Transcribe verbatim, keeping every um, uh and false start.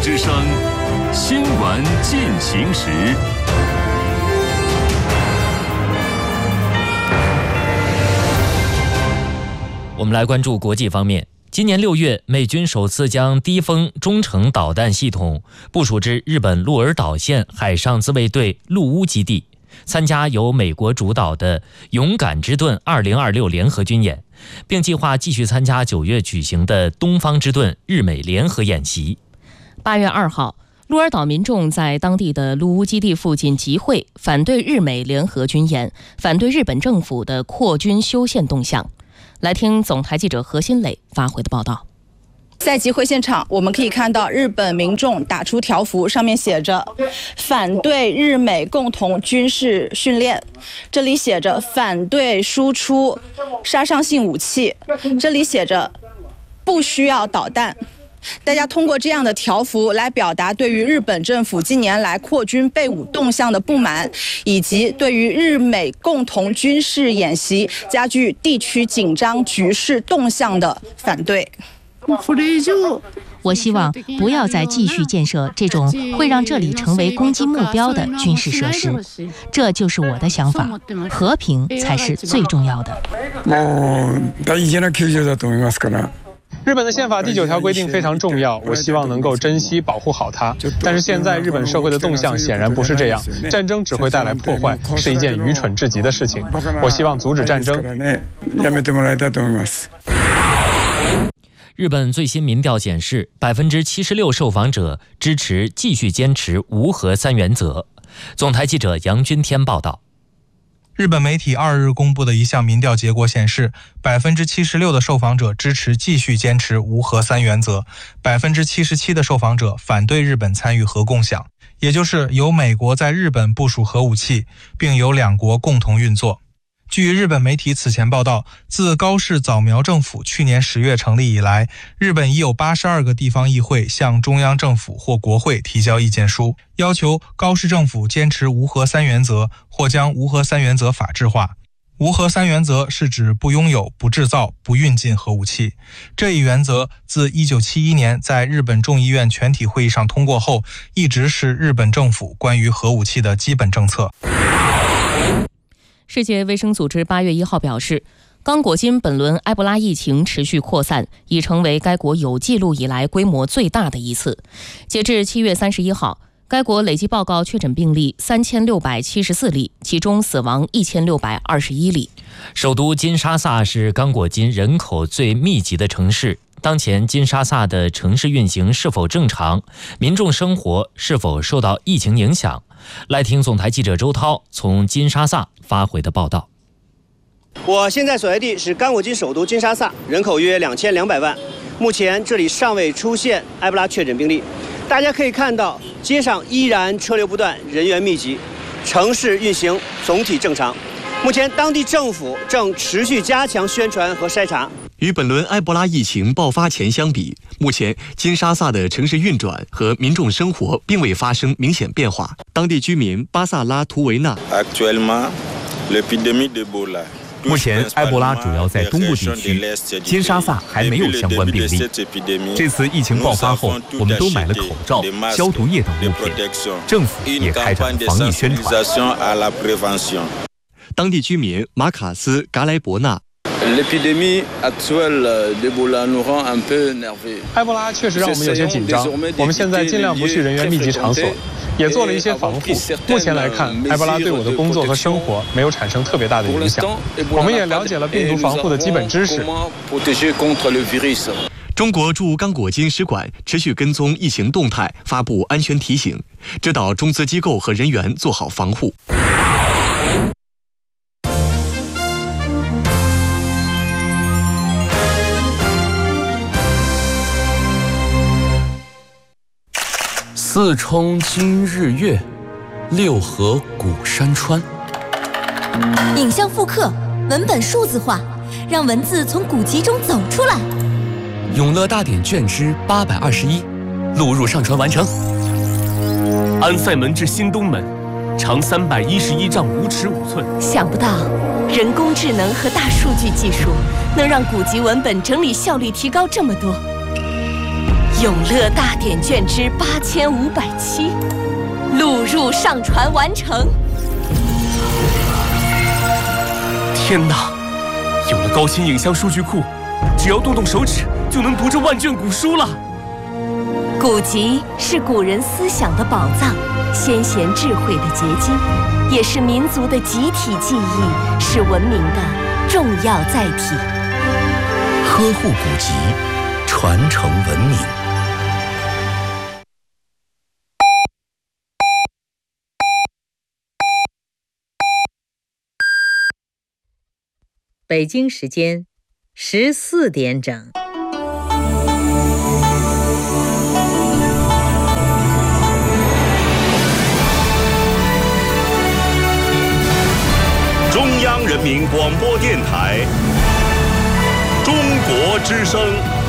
之声，新闻进行时。 我们来关注国际方面。今年六月，美军首次将低风中程导弹系统部署至日本鹿儿岛县海上自卫队陆屋基地，参加由美国主导的“勇敢之盾二零二六”联合军演，并计划继续参加九月举行的“东方之盾”日美联合演习。 八月二号，鹿儿岛民众在当地的陆屋基地附近集会，反对日美联合军演，反对日本政府的扩军修宪动向。来听总台记者何新磊发回的报道。 在集会现场，我们可以看到日本民众打出条幅，上面写着反对日美共同军事训练，这里写着反对输出杀伤性武器，这里写着不需要导弹。大家通过这样的条幅来表达对于日本政府近年来扩军备武动向的不满，以及对于日美共同军事演习加剧地区紧张局势动向的反对。 我希望不要再继续建设这种会让这里成为攻击目标的军事设施，这就是我的想法，和平才是最重要的。 日本的宪法第九条规定非常重要，我希望能够珍惜保护好它。但是现在日本社会的动向显然不是这样，战争只会带来破坏，是一件愚蠢至极的事情。我希望阻止战争。 日本最新民调显示，百分之七十六受访者支持继续坚持无核三原则。总台记者杨军天报道。 日本媒体二日公布的一项民调结果显示，百分之七十六的受访者支持继续坚持无核三原则，百分之七十七的受访者反对日本参与核共享，也就是由美国在日本部署核武器，并由两国共同运作。据日本媒体此前报道，自高市早苗政府去年十月成立以来，日本已有八十二个地方议会向中央政府或国会提交意见书，要求高市政府坚持无核三原则，或将无核三原则法制化。无核三原则是指不拥有、不制造、不运进核武器。这一原则自一九七一年在日本众议院全体会议上通过后，一直是日本政府关于核武器的基本政策。 世界卫生组织八月一号表示，刚果金本轮埃博拉疫情持续扩散，已成为该国有记录以来规模最大的一次。截至七月三十一号，该国累计报告确诊病例三千六百七十四例，其中死亡一千六百二十一例。 首都金沙萨是刚果金人口最密集的城市。当前金沙萨的城市运行是否正常？民众生活是否受到疫情影响？来听总台记者周涛从金沙萨发回的报道。 我现在所在地是刚果金首都金沙萨，人口约两千两百万。目前这里尚未出现埃博拉确诊病例。大家可以看到，街上依然车流不断，人员密集，城市运行总体正常。目前当地政府正持续加强宣传和筛查。 与本轮埃博拉疫情爆发前相比，目前金沙萨的城市运转和民众生活并未发生明显变化。当地居民巴萨拉图维纳。 目前埃博拉主要在东部地区，金沙萨还没有相关病例。这次疫情爆发后，我们都买了口罩、消毒液等物品，政府也开展了防疫宣传。 当地居民马卡斯嘎莱伯纳。 埃博拉确实让我们有些紧张，我们现在尽量不去人员密集场所，也做了一些防护。目前来看，埃博拉对我的工作和生活没有产生特别大的影响。我们也了解了病毒防护的基本知识。 中国驻刚果金使馆持续跟踪疫情动态，发布安全提醒，指导中资机构和人员做好防护。 四冲今日月，六合古山川。 影像复刻，文本数字化，让文字从古籍中走出来。 永乐大典卷之八百二十一，录入上传完成。安塞门至新东门，长三百一十一丈五尺五寸。 想不到，人工智能和大数据技术能让古籍文本整理效率提高这么多。 永乐大典卷之八千五百七，录入上传完成。 天哪！有了高清影像数据库，只要动动手指就能读这万卷古书了。 古籍是古人思想的宝藏，先贤智慧的结晶，也是民族的集体记忆，是文明的重要载体。 呵护古籍，传承文明。 北京时间十四点整。 中央人民广播电台，中国之声。